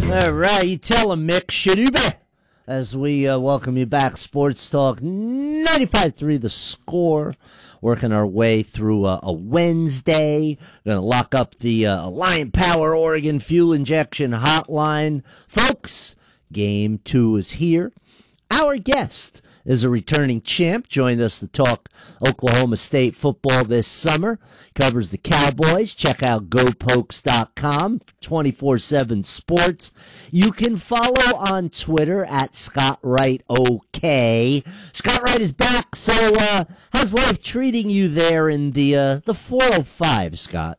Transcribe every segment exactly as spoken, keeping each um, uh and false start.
All right, you tell him, Mick Shadube, as we uh, welcome you back. Sports Talk ninety-five point three The Score. Working our way through uh, a Wednesday. Going to lock up the uh, Alliant Power Oregon Fuel Injection Hotline. Folks, game two is here. Our guest is a returning champ. Joined us to talk Oklahoma State football this summer. Covers the Cowboys. Check out go pokes dot com for twenty-four seven sports. You can follow on Twitter at Scott Wright OK. Scott Wright is back. So uh, how's life treating you there in the uh, the four oh five, Scott?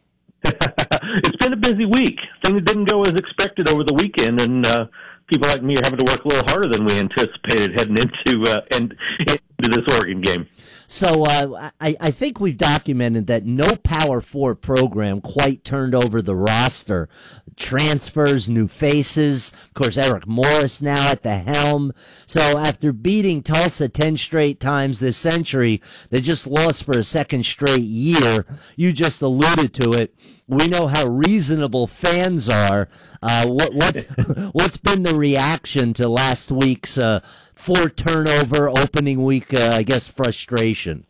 It's been a busy week. Things didn't go as expected over the weekend, and uh, people like me are having to work a little harder than we anticipated heading into uh, and, into this Oregon game. So uh, I, I think we've documented that no Power Four program quite turned over the roster. Transfers, new faces. Of course, Eric Morris now at the helm. So after beating Tulsa ten straight times this century, they just lost for a second straight year. You just alluded to it. We know how reasonable fans are. Uh, what, what's what's been the reaction to last week's uh, four turnover opening week? Uh, I guess frustration.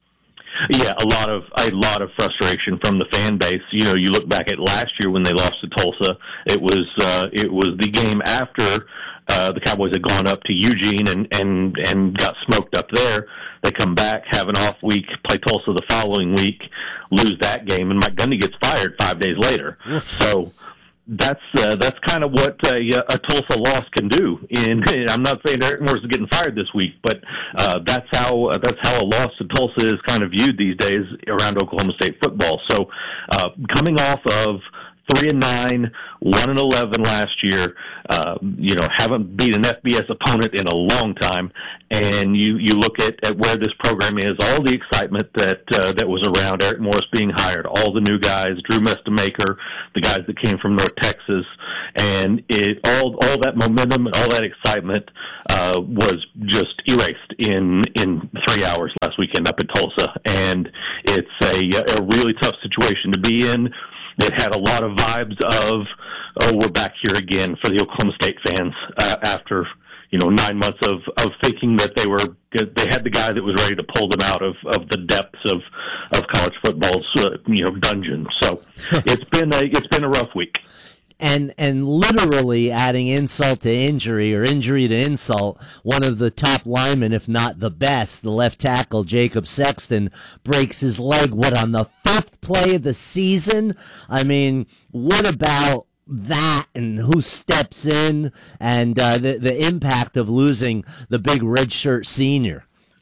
Yeah, a lot of a lot of frustration from the fan base. You know, you look back at last year when they lost to Tulsa. It was uh, it was the game after uh, the Cowboys had gone up to Eugene and, and and got smoked up there. They come back, have an off week, play Tulsa the following week, lose that game, and Mike Gundy gets fired five days later. So that's uh, that's kind of what a, a Tulsa loss can do. And I'm not saying Eric Morris is getting fired this week, but uh, that's how uh, that's how a loss to Tulsa is kind of viewed these days around Oklahoma State football. So uh, coming off of three and nine, one and eleven last year. Uh, you know, haven't beat an F B S opponent in a long time, and you, you look at, at where this program is, all the excitement that uh, that was around Eric Morris being hired, all the new guys, Drew Mestamaker, the guys that came from North Texas, and it all all that momentum and all that excitement uh, was just erased in in three hours last weekend up in Tulsa, and it's a a really tough situation to be in. It had a lot of vibes of, oh, we're back here again for the Oklahoma State fans uh, after, you know, nine months of, of thinking that they were they had the guy that was ready to pull them out of, of the depths of, of college football's uh, you know dungeon. So it's been a it's been a rough week. And and literally adding insult to injury or injury to insult, one of the top linemen, if not the best, the left tackle, Jacob Sexton, breaks his leg, what, on the fifth play of the season? I mean, what about that and who steps in and uh, the, the impact of losing the big redshirt senior?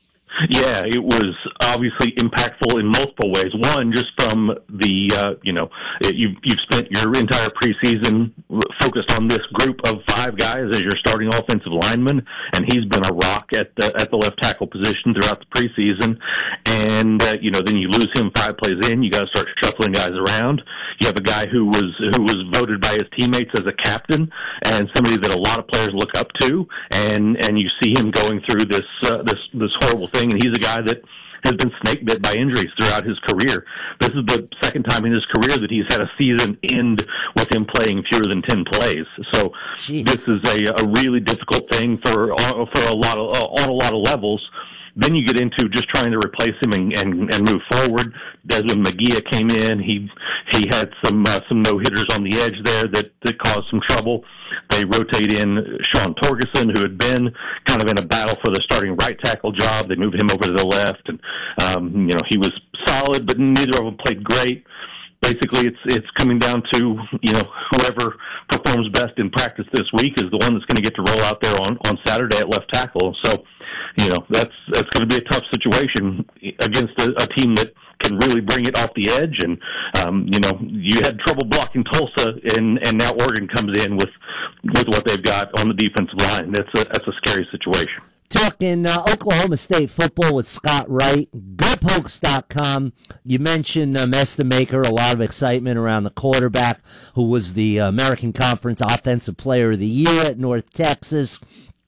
Yeah, it was obviously impactful in multiple ways. One, just from the, uh, you know, you've, you've spent your entire preseason focused on this group of five guys as your starting offensive lineman, and he's been a rock at the, at the left tackle position throughout the preseason. And, uh, you know, then you lose him five plays in, you got to start shuffling guys around. You have a guy who was who was voted by his teammates as a captain and somebody that a lot of players look up to, and, and you see him going through this uh, this this horrible thing. And he's a guy that has been snake bit by injuries throughout his career. This is the second time in his career that he's had a season end with him playing fewer than ten plays. So Jeez. This is a, a really difficult thing for for a lot of uh, on a lot of levels. Then you get into just trying to replace him and, and, and move forward. Desmond Magia came in. He he had some uh, some no hitters on the edge there that, that caused some trouble. They rotate in Sean Torgerson, who had been kind of in a battle for the starting right tackle job. They moved him over to the left, and um, you know he was solid, but neither of them played great. Basically, it's it's coming down to, you know, whoever performs best in practice this week is the one that's going to get to roll out there on, on Saturday at left tackle. So, you know, that's that's going to be a tough situation against a, a team that can really bring it off the edge. And, um, you know, you had trouble blocking Tulsa, and, and now Oregon comes in with with what they've got on the defensive line. That's a, that's a scary situation. Talking uh, Oklahoma State football with Scott Wright, go pokes dot com. You mentioned uh, Mestamaker, a lot of excitement around the quarterback who was the uh, American Conference Offensive Player of the Year at North Texas.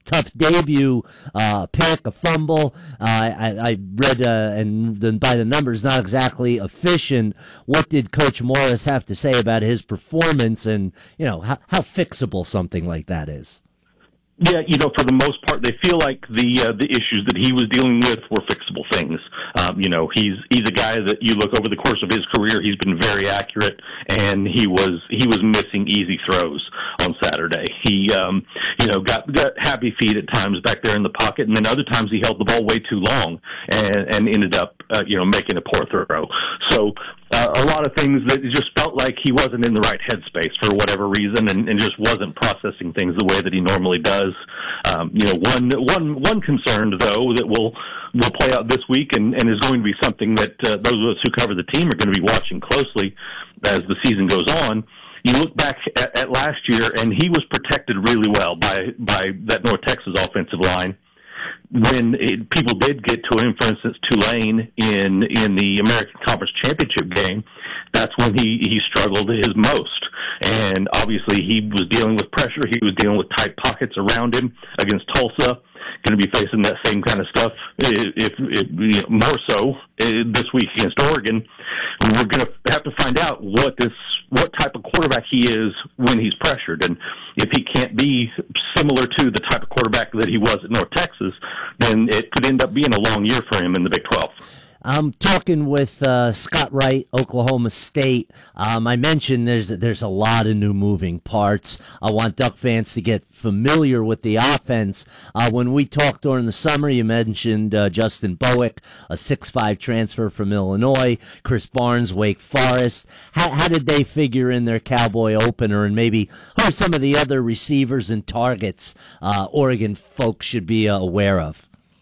tough debut, uh, pick, a fumble. Uh, I, I read, uh, and then by the numbers, not exactly efficient. What did Coach Morris have to say about his performance, and you know how, how fixable something like that is? Yeah, you know, for the most part, they feel like the uh, the issues that he was dealing with were fixable things. Um, you know, he's he's a guy that you look over the course of his career, he's been very accurate, and he was he was missing easy throws on Saturday. He, um, you know, got got happy feet at times back there in the pocket, and then other times he held the ball way too long and, and ended up, uh, you know, making a poor throw. So. Uh, a lot of things that just felt like he wasn't in the right headspace for whatever reason, and, and just wasn't processing things the way that he normally does. Um, you know, one one one concern though that will will play out this week, and, and is going to be something that uh, those of us who cover the team are going to be watching closely as the season goes on. You look back at, at last year, and he was protected really well by by that North Texas offensive line. When it, people did get to him, for instance, Tulane in in the American Conference Championship game, that's when he, he struggled his most. And obviously he was dealing with pressure. He was dealing with tight pockets around him against Tulsa. Going to be facing that same kind of stuff, if, if, if you know, more so uh, this week against Oregon. We're going to have to find out what this what type of quarterback he is when he's pressured, and if he can't be similar to the type of quarterback that he was at North Texas, then it could end up being a long year for him in the Big twelve. I'm talking with uh, Scott Wright, Oklahoma State. Um, I mentioned there's there's a lot of new moving parts. I want Duck fans to get familiar with the offense. Uh, when we talked during the summer, you mentioned uh, Justin Bowick, a six five transfer from Illinois, Chris Barnes, Wake Forest. How, how did they figure in their Cowboy opener, and maybe who are some of the other receivers and targets uh, Oregon folks should be uh, aware of?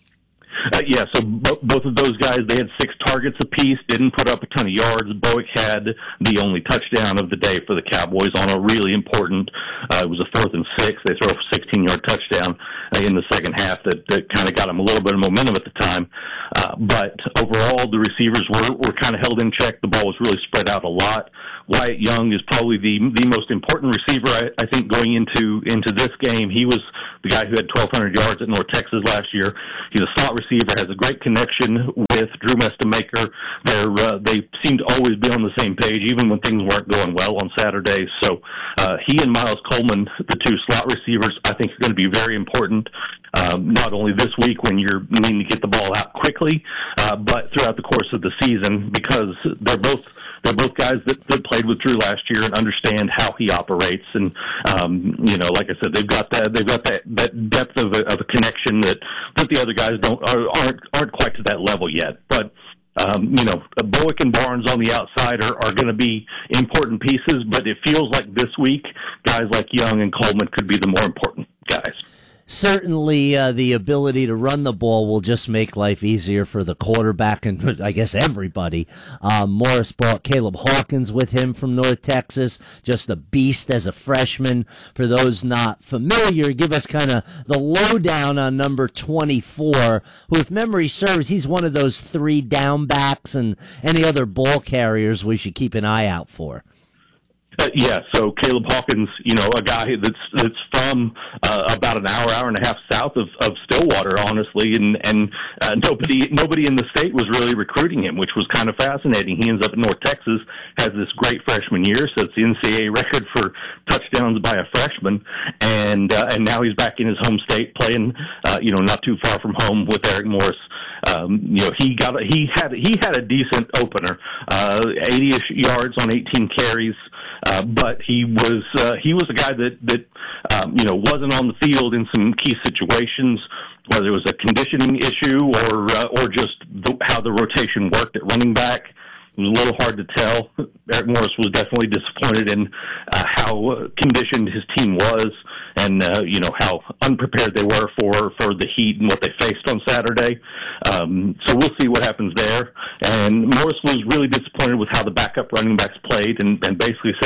Uh, yeah, so bo- both of those guys, they had six targets apiece, didn't put up a ton of yards. Bowick had the only touchdown of the day for the Cowboys on a really important, uh, it was a fourth and six. They throw a sixteen-yard touchdown uh, in the second half that, that kind of got them a little bit of momentum at the time. Uh, but overall, the receivers were, were kind of held in check. The ball was really spread out a lot. Wyatt Young is probably the the most important receiver, I, I think, going into into this game. He was the guy who had twelve hundred yards at North Texas last year. He's a slot receiver, has a great connection with Drew Mestamaker. They're, uh, they seem to always be on the same page, even when things weren't going well on Saturdays. So uh, he and Miles Coleman, the two slot receivers, I think are going to be very important, um, not only this week when you're needing to get the ball out quickly, uh, but throughout the course of the season, because they're both They're both guys that, that played with Drew last year and understand how he operates. And, um, you know, like I said, they've got that, they've got that, that depth of a, of a connection that, that the other guys don't, are, aren't, aren't quite to that level yet. But, um, you know, Bowick and Barnes on the outside are, are going to be important pieces, but it feels like this week, guys like Young and Coleman could be the more important guys. Certainly, uh, the ability to run the ball will just make life easier for the quarterback and I guess everybody. Um, Morris brought Caleb Hawkins with him from North Texas, just a beast as a freshman. For those not familiar, give us kind of the lowdown on number twenty-four, who, if memory serves, he's one of those three down backs and any other ball carriers we should keep an eye out for. Uh, yeah, so Caleb Hawkins, you know, a guy that's that's from uh, about an hour, hour and a half south of, of Stillwater, honestly, and and uh, nobody nobody in the state was really recruiting him, which was kind of fascinating. He ends up at North Texas, has this great freshman year, sets the N C double A record for touchdowns by a freshman, and uh, and now he's back in his home state playing, uh, you know, not too far from home with Eric Morris. Um, you know, he got a, he had he had a decent opener, uh, eighty-ish yards on eighteen carries. Uh, but he was uh, he was a guy that that um, you know wasn't on the field in some key situations, whether it was a conditioning issue or uh, or just the, how the rotation worked at running back. It was a little hard to tell. Eric Morris was definitely disappointed in uh, how uh, conditioned his team was, and uh, you know how unprepared they were for, for the heat and what they faced on Saturday. Um, so we'll see what happens there. And Morris was really disappointed with how the backup running backs played, and, and basically said that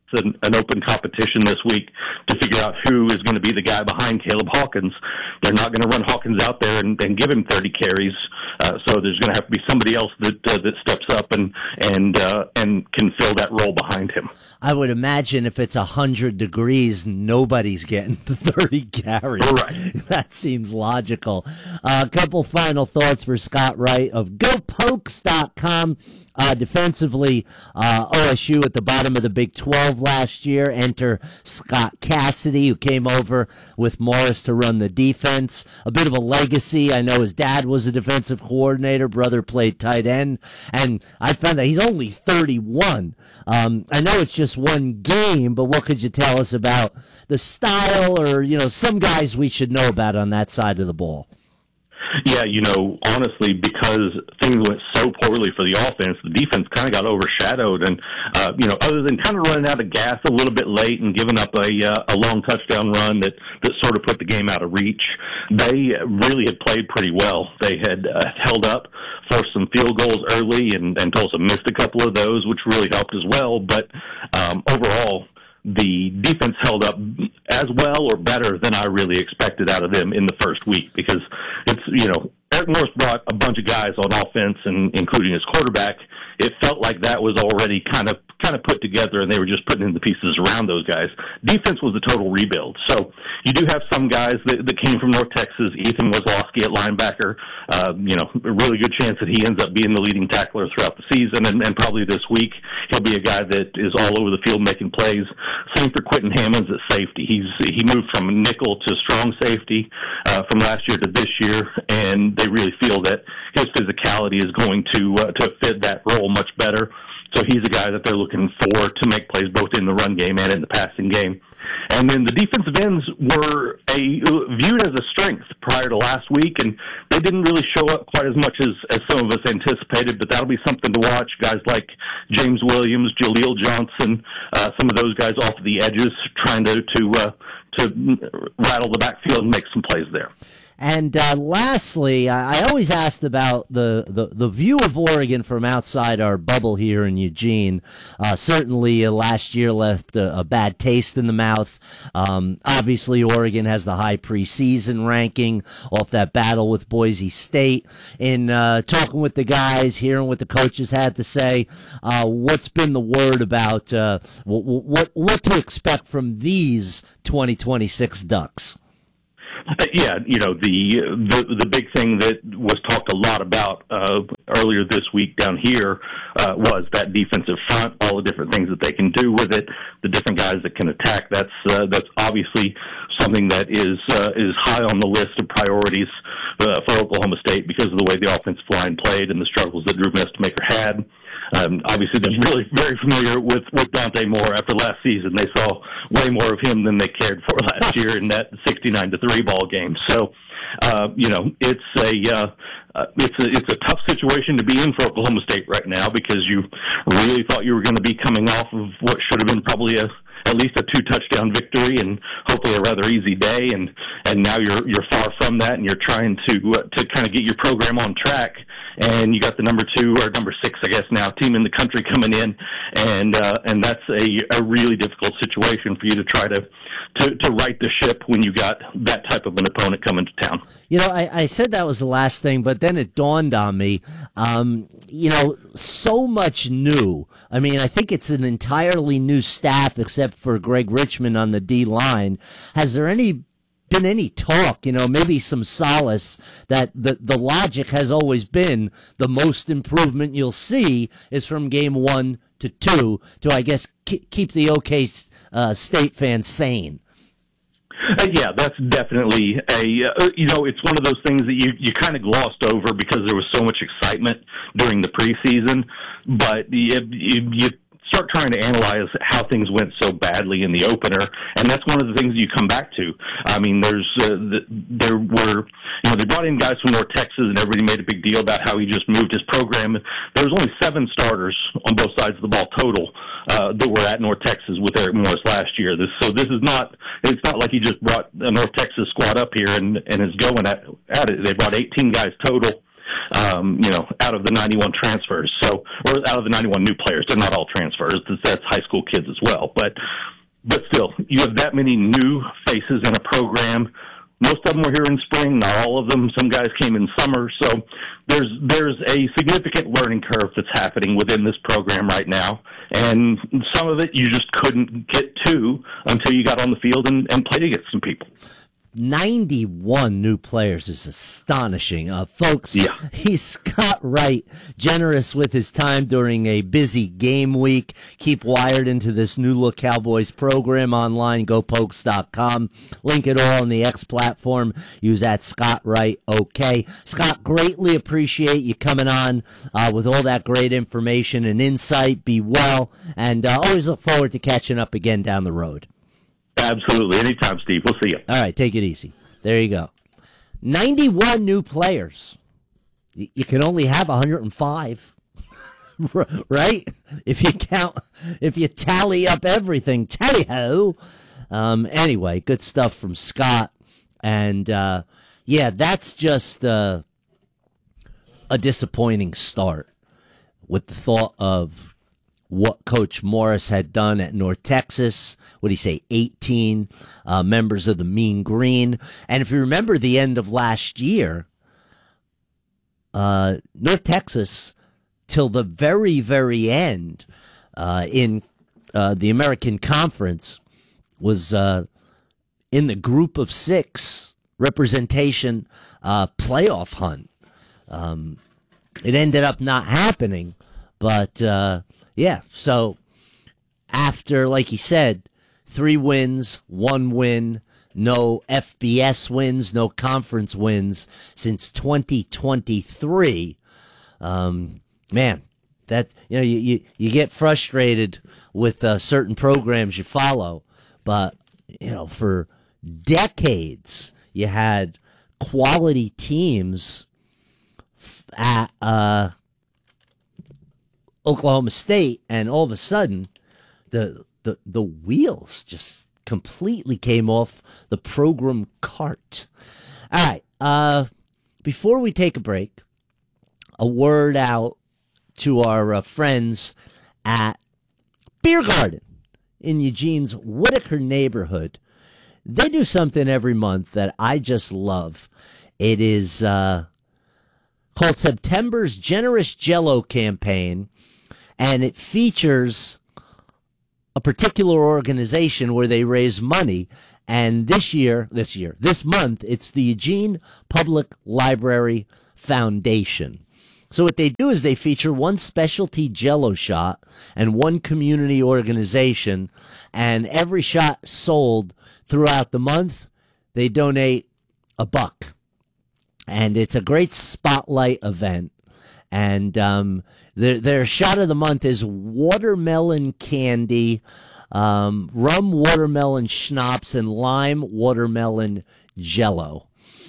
an, an open competition this week to figure out who is going to be the guy behind Caleb Hawkins. They're not going to run Hawkins out there and, and give him thirty carries. Uh, so there's going to have to be somebody else that uh, that steps up and and uh, and can fill that role behind him. I would imagine if it's a hundred degrees, nobody's getting the thirty carries. Right. That seems logical. Uh, a couple final thoughts for Scott Wright of Go Pokes dot com. Uh, defensively, uh, O S U at the bottom of the Big twelve last year. Enter Scott Cassidy, who came over with Morris to run the defense. A bit of a legacy. I know his dad was a defensive coordinator. Brother played tight end. And I found that he's only thirty-one. Um, I know it's just one game, but what could you tell us about the style or, you know, some guys we should know about on that side of the ball? Yeah, you know, honestly, because things went so poorly for the offense, the defense kind of got overshadowed. And, uh, you know, other than kind of running out of gas a little bit late and giving up a uh, a long touchdown run that, that sort of put the game out of reach, they really had played pretty well. They had uh, held up, forced some field goals early, and, and Tulsa missed a couple of those, which really helped as well. But um, overall, the defense held up as well or better than I really expected out of them in the first week, because it's, you know, Eric Morris brought a bunch of guys on offense, and including his quarterback. It felt like that was already kind of kind of put together, and they were just putting in the pieces around those guys. Defense was a total rebuild. So you do have some guys that, that came from North Texas. Ethan Wazlowski at linebacker. Uh, you know, a really good chance that he ends up being the leading tackler throughout the season, and, and probably this week he'll be a guy that is all over the field making plays. Same for Quentin Hammonds at safety. He's he moved from nickel to strong safety uh, from last year to this year, and they really feel that his physicality is going to uh, to fit that role much better. So he's a guy that they're looking for to make plays both in the run game and in the passing game. And then the defensive ends were a, viewed as a strength prior to last week, and they didn't really show up quite as much as, as some of us anticipated, but that'll be something to watch. Guys like James Williams, Jaleel Johnson, uh, some of those guys off of the edges trying to, to, uh, to rattle the backfield and make some plays there. And uh, lastly, I always asked about the, the, the view of Oregon from outside our bubble here in Eugene. Uh, certainly uh, last year left a, a bad taste in the mouth. Um, obviously, Oregon has the high preseason ranking off that battle with Boise State. In uh, talking with the guys, hearing what the coaches had to say, uh, what's been the word about uh, what, what, what to expect from these twenty twenty-six Ducks? Yeah, you know, the, the the big thing that was talked a lot about uh, earlier this week down here uh, was that defensive front, all the different things that they can do with it, the different guys that can attack. That's uh, that's obviously something that is uh, is high on the list of priorities uh, for Oklahoma State because of the way the offensive line played and the struggles that Drew Mestemaker had. Um, obviously, they're really very familiar with, with Dante Moore after last season. They saw way more of him than they cared for last year in that sixty-nine to three ball game. So, uh, you know, it's a uh, uh, it's a it's a tough situation to be in for Oklahoma State right now because you really thought you were going to be coming off of what should have been probably a at least a two touchdown victory and hopefully a rather easy day, and and now you're you're far from that, and you're trying to uh, to kind of get your program on track. And you got the number two or number six, I guess now, team in the country coming in, and uh, and that's a, a really difficult situation for you to try to, to to right the ship when you got that type of an opponent coming to town. You know, I, I said that was the last thing, but then it dawned on me. Um, you know, so much new. I mean, I think it's an entirely new staff, except for Greg Richmond on the D line. Has there any been any talk, you know, maybe some solace that the, the logic has always been the most improvement you'll see is from game one to two to, I guess, keep the OK uh, State fans sane? Uh, yeah, that's definitely a, uh, you know, it's one of those things that you, you kind of glossed over because there was so much excitement during the preseason, but you, you, you start trying to analyze how things went so badly in the opener, and that's one of the things you come back to. I mean, there's uh, the, there were, you know, they brought in guys from North Texas, and everybody made a big deal about how he just moved his program. There was only seven starters on both sides of the ball total uh, that were at North Texas with Eric Morris last year. This, so this is not, it's not like he just brought a North Texas squad up here and, and is going at, at it. They brought eighteen guys total. um, you know, out of the ninety-one transfers. So, or out of the ninety-one new players. They're not all transfers. That's high school kids as well. But, but still, you have that many new faces in a program. Most of them were here in spring, not all of them. Some guys came in summer. So there's there's a significant learning curve that's happening within this program right now. And some of it you just couldn't get to until you got on the field and, and played against some people. ninety-one new players is astonishing. Uh, folks, yeah. He's Scott Wright, generous with his time during a busy game week. Keep wired into this New Look Cowboys program online, go pokes dot com. Link it all on the X platform. Use at Scott Wright, okay. Scott, greatly appreciate you coming on uh, with all that great information and insight. Be well, and uh, always look forward to catching up again down the road. Absolutely. Anytime, Steve. We'll see you. All right, take it easy. There you go. ninety-one new players. You can only have one hundred five, right? If you count, if you tally up everything, tally-ho. Um, anyway, good stuff from Scott. And, uh, yeah, that's just uh, a disappointing start with the thought of what Coach Morris had done at North Texas. What did he say? eighteen uh, members of the Mean Green. And if you remember the end of last year, uh, North Texas, till the very, very end uh, in uh, the American Conference, was uh, in the group of six representation uh, playoff hunt. Um, it ended up not happening, but uh, yeah, so after, like he said, three wins, one win, no F B S wins, no conference wins since twenty twenty-three. Um, man, that, you know, you, you, you get frustrated with uh, certain programs you follow, but, you know, for decades you had quality teams at uh, Oklahoma State, and all of a sudden the the the wheels just completely came off the program cart. All right, uh, before we take a break, a word out to our uh, friends at Beer Garden in Eugene's Whitaker neighborhood. They do something every month that I just love. It is uh, called September's Generous Jello Campaign, and it features a particular organization where they raise money. And this year, this year, this month, it's the Eugene Public Library Foundation. So what they do is they feature one specialty Jello shot and one community organization, and every shot sold throughout the month, they donate a buck. And it's a great spotlight event. And um, their, their shot of the month is watermelon candy, um, rum watermelon schnapps, and lime watermelon jello.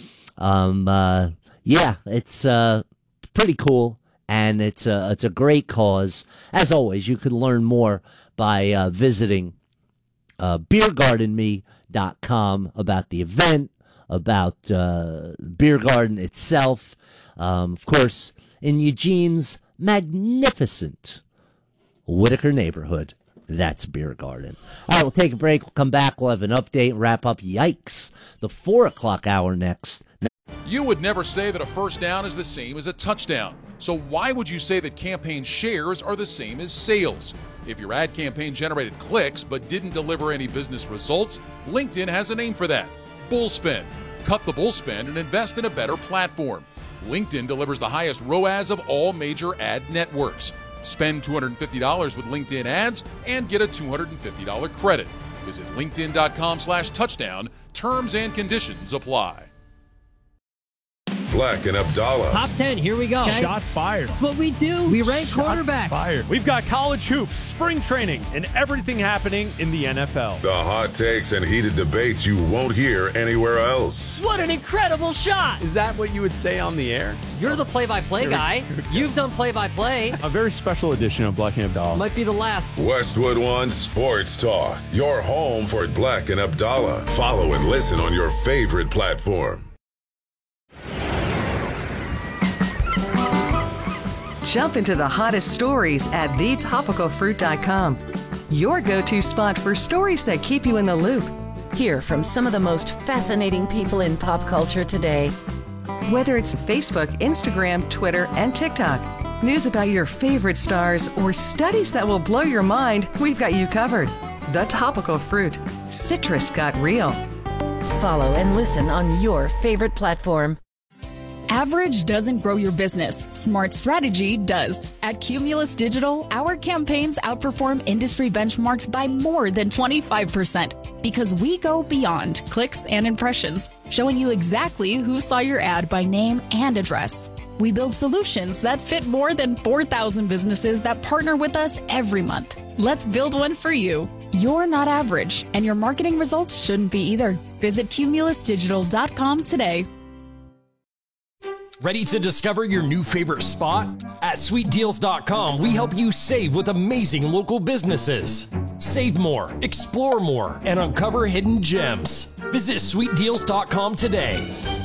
Um, uh, yeah, it's uh, pretty cool, and it's a, it's a great cause. As always, you can learn more by uh, visiting uh, beer garden me dot com about the event, about uh, Beer Garden itself. Um, of course, in Eugene's magnificent Whitaker neighborhood, that's Beer Garden. All right, we'll take a break. We'll come back. We'll have an update and wrap up. Yikes. The four o'clock hour next. You would never say that a first down is the same as a touchdown. So why would you say that campaign shares are the same as sales? If your ad campaign generated clicks but didn't deliver any business results, LinkedIn has a name for that. Bullspend. Cut the bullspend and invest in a better platform. LinkedIn delivers the highest R O A S of all major ad networks. Spend two hundred fifty dollars with LinkedIn ads and get a two hundred fifty dollars credit. Visit linkedin.com slash touchdown. Terms and conditions apply. Black and Abdallah. Top ten, here we go. Okay. Shots fired. That's what we do. We rank Shots quarterbacks. Fired. We've got college hoops, spring training, and everything happening in the N F L. The hot takes and heated debates you won't hear anywhere else. What an incredible shot. Is that what you would say on the air? You're the play-by-play guy. You've done play-by-play. A very special edition of Black and Abdallah. Might be the last. Westwood One Sports Talk. Your home for Black and Abdallah. Follow and listen on your favorite platform. Jump into the hottest stories at the topical fruit dot com. Your go-to spot for stories that keep you in the loop. Hear from some of the most fascinating people in pop culture today. Whether it's Facebook, Instagram, Twitter, and TikTok, news about your favorite stars, or studies that will blow your mind, we've got you covered. The Topical Fruit. Citrus got real. Follow and listen on your favorite platform. Average doesn't grow your business. Smart strategy does. At Cumulus Digital, our campaigns outperform industry benchmarks by more than twenty-five percent because we go beyond clicks and impressions, showing you exactly who saw your ad by name and address. We build solutions that fit more than four thousand businesses that partner with us every month. Let's build one for you. You're not average, and your marketing results shouldn't be either. Visit cumulus digital dot com today. Ready to discover your new favorite spot? At sweet deals dot com, we help you save with amazing local businesses. Save more, explore more, and uncover hidden gems. Visit sweet deals dot com today.